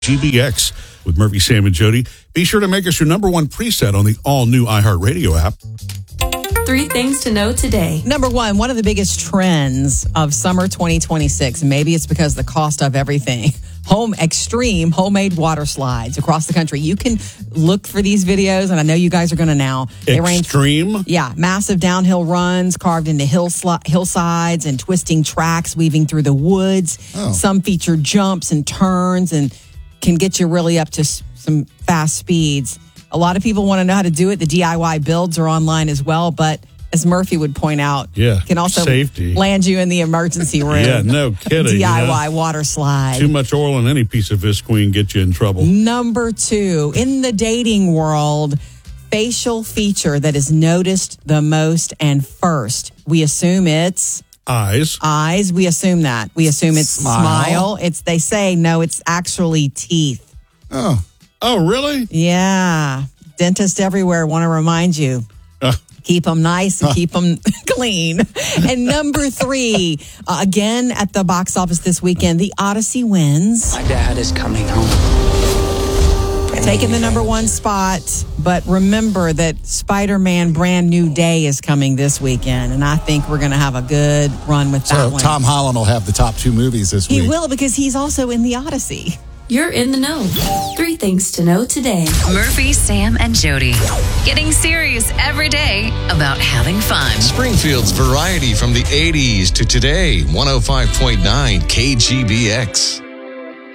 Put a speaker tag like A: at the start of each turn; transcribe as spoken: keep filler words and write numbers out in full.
A: G B X with Murphy, Sam, and Jody. Be sure to make us your number one preset on the all-new iHeartRadio app.
B: Three things to know today.
C: Number one, one of the biggest trends of summer twenty twenty-six, maybe it's because the cost of everything, home extreme homemade water slides across the country. You can look for these videos, and I know you guys are going to now.
A: They extreme?
C: Range, yeah, massive downhill runs carved into hill sli- hillsides and twisting tracks weaving through the woods.
D: Oh.
C: Some feature jumps and turns and can get you really up to s- some fast speeds. A lot of people want to know how to do it. The D I Y builds are online as well, but as Murphy would point out,
A: yeah,
C: can also
A: safety.
C: land you in the emergency room.
A: Yeah, no kidding.
C: D I Y
A: you know?
C: water slide.
A: Too much oil in any piece of Visqueen get you in trouble.
C: Number two, in the dating world, facial feature that is noticed the most and first. We assume it's
A: Eyes.
C: eyes. We assume that. We assume it's smile.
D: Smile.
C: It's they say no, it's actually teeth.
D: Oh.
A: Oh, really?
C: Yeah. Dentists everywhere want to remind you.
A: Uh,
C: Keep them nice and keep them clean. And number three, uh, again at the box office this weekend, The Odyssey wins.
E: My dad is coming home.
C: Taking the number one spot. But remember that Spider-Man Brand New Day is coming this weekend. And I think we're going to have a good run with that
D: So
C: one.
D: Tom Holland will have the top two movies this
C: He
D: week.
C: will, because he's also in The Odyssey.
B: You're in the know. Three things to know today.
F: Murphy, Sam, and Jody. Getting serious every day about having fun.
G: Springfield's variety from the eighties to today. one oh five point nine K G B X.